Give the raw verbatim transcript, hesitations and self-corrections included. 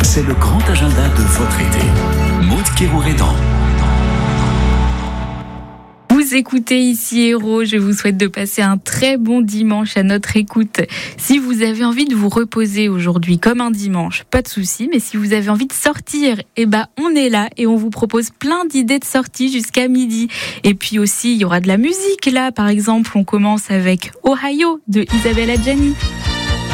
c'est le grand agenda de votre été. Maud Kérourédan. Vous écoutez ici Héros, je vous souhaite de passer un très bon dimanche à notre écoute. Si vous avez envie de vous reposer aujourd'hui comme un dimanche, pas de souci, mais si vous avez envie de sortir, eh ben on est là et on vous propose plein d'idées de sortie jusqu'à midi. Et puis aussi, il y aura de la musique là, par exemple, on commence avec Ohio de Isabelle Adjani.